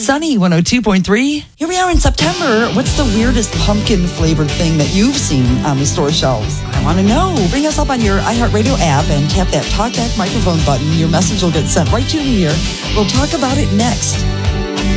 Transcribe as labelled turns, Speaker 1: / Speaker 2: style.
Speaker 1: Sunny 102.3.
Speaker 2: Here we are in September. What's the weirdest pumpkin-flavored thing that you've seen on the store shelves? I want to know. Bring us up on your iHeartRadio app and tap that talkback microphone button. Your message will get sent right to me here. We'll talk about it next.